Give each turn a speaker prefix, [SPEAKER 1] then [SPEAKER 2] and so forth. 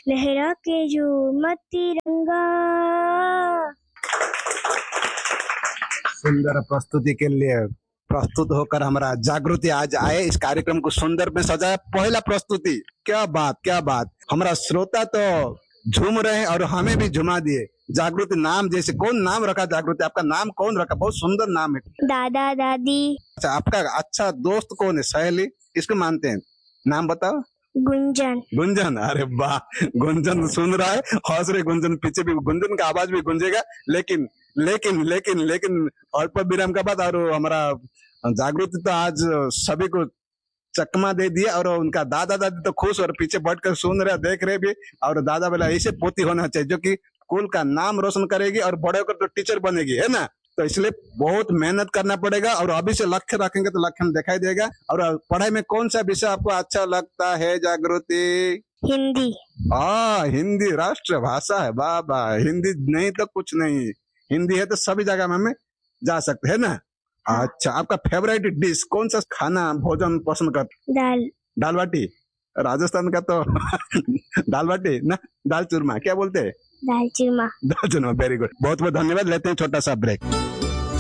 [SPEAKER 1] लहरा के झूमत तिरंगा।
[SPEAKER 2] सुंदर प्रस्तुति के लिए प्रस्तुत होकर हमारा जागृति आज आए, इस कार्यक्रम को सुंदर में सजाया। पहला प्रस्तुति, क्या बात क्या बात। हमारा श्रोता तो झूम रहे हैं और हमें भी झुमा दिए। जागृति नाम जैसे, कौन नाम रखा जागृति? आपका नाम कौन रखा? बहुत सुंदर नाम है।
[SPEAKER 1] दादा दादी।
[SPEAKER 2] अच्छा, आपका अच्छा दोस्त कौन है? सहेली किसको मानते हैं? नाम बताओ।
[SPEAKER 1] गुंजन।
[SPEAKER 2] गुंजन, अरे वाह, गुंजन सुन रहा है, हंस रहे गुंजन, पीछे भी गुंजन का आवाज भी गूंजेगा। लेकिन लेकिन लेकिन लेकिन अल्प विराम का बाद, और हमारा जागृति तो आज सभी को चकमा दे दिया, और उनका दादा दादी तो खुश और पीछे बैठकर सुन रहे, देख रहे भी। और दादा बोला ऐसे पोती होना चाहिए जो कि कुल का नाम रोशन करेगी और बड़े होकर तो टीचर बनेगी, है ना। तो इसलिए बहुत मेहनत करना पड़ेगा, और अभी से लक्ष्य रखेंगे तो लक्ष्य दिखाई देगा। और पढ़ाई में कौन सा विषय आपको अच्छा लगता है जागृति?
[SPEAKER 1] हिंदी।
[SPEAKER 2] हिंदी राष्ट्र भाषा है, वाह वाह। हिंदी नहीं तो कुछ नहीं, हिंदी है तो सभी जगह में हमें जा सकते हैं ना। अच्छा, आपका फेवरेट डिश कौन सा खाना भोजन पसंद कर?
[SPEAKER 1] दाल।
[SPEAKER 2] दाल बाटी। राजस्थान का तो दाल बाटी ना, दाल चूरमा क्या बोलते हैं?
[SPEAKER 1] दाल चूरमा।
[SPEAKER 2] दाल चूरमा, वेरी गुड। बहुत बहुत धन्यवाद। लेते हैं छोटा सा ब्रेक।